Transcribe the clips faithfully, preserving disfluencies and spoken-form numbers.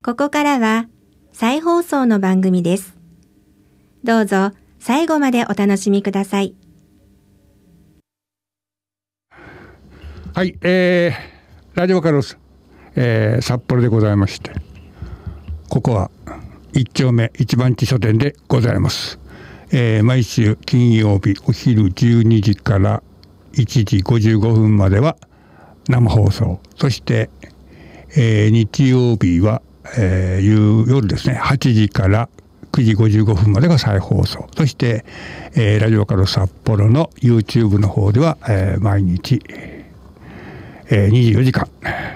ここからは再放送の番組です。どうぞ最後までお楽しみください。 はい、えー、ラジオカロス、えー、札幌でございまして、ここは一丁目一番地書店でございます。えー、毎週金曜日お昼じゅうにじからいちじごじゅうごふんまでは生放送、そして、えー、日曜日は、えー、夜ですねはちじからくじごじゅうごふんまでが再放送、そして、えー、ラジオカロ札幌の YouTube の方では、えー、毎日、えー、にじゅうよじかん、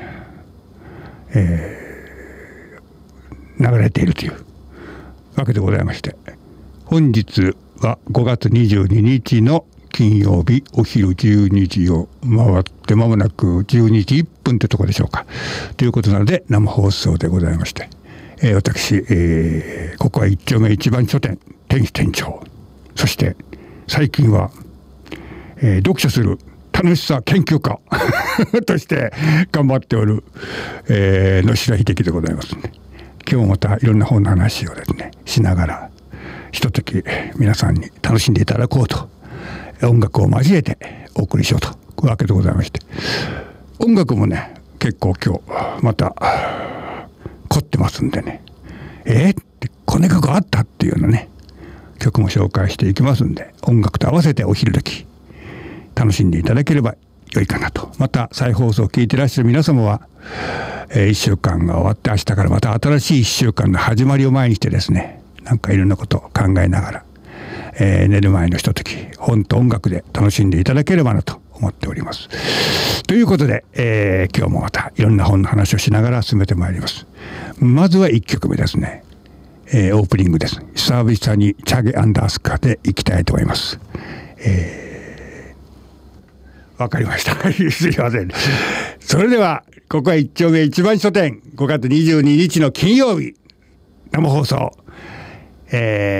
えー、流れているというわけでございまして、本日はごがつにじゅうににちの金曜日お昼じゅうにじを回って間もなくじゅうにじいっぷんというところでしょうかということなので生放送でございまして、えー、私、えー、ここは一丁目一番書店店主店長、そして最近は、えー、読書する楽しさ研究家として頑張っておる、えー、野白秀樹でございますので、今日もまたいろんな本の話をですねしながらひととき皆さんに楽しんでいただこうと、音楽を交えてお送りしようというわけでございまして、音楽もね結構今日また凝ってますんでね、えー、ってこの曲あったっていうようなね曲も紹介していきますんで、音楽と合わせてお昼時楽しんでいただければ良いかなと。また再放送を聞いていらっしゃる皆様は、えー、いっしゅうかんが終わって明日からまた新しいいっしゅうかんの始まりを前にしてですね、なんかいろんなことを考えながら、えー、寝る前のひととき本と音楽で楽しんでいただければなと思っております。ということで、えー、今日もまたいろんな本の話をしながら進めてまいります。まずはいっきょくめですね、えー、オープニングです。久々にチャゲアンダースカでいきたいと思います。えー、わかりましたすいません。それではここは一丁目一番書店ごがつにじゅうににちの金曜日生放送、えー